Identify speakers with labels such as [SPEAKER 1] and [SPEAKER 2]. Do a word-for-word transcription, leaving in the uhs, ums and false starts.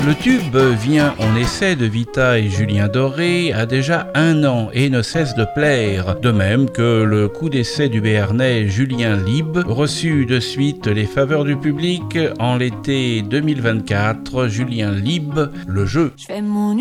[SPEAKER 1] Le tube vient en essai de Vita et Julien Doré a déjà un an et ne cesse de plaire. De même que le coup d'essai du Béarnais Julien Lib reçut de suite les faveurs du public en l'été deux mille vingt-quatre. Julien Lib, le jeu.
[SPEAKER 2] Je fais mon